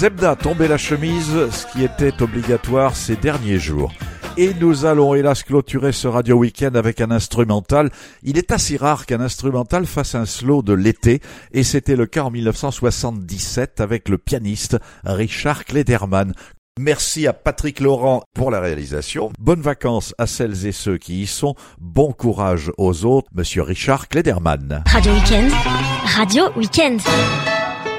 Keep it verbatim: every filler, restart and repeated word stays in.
Zebda, tomber la chemise, ce qui était obligatoire ces derniers jours. Et nous allons hélas clôturer ce Radio Week-end avec un instrumental. Il est assez rare qu'un instrumental fasse un slow de l'été, et c'était le cas en dix-neuf cent soixante-dix-sept avec le pianiste Richard Klederman. Merci à Patrick Laurent pour la réalisation. Bonnes vacances à celles et ceux qui y sont. Bon courage aux autres. Monsieur Richard Klederman. Radio Week-end. Radio Week-end.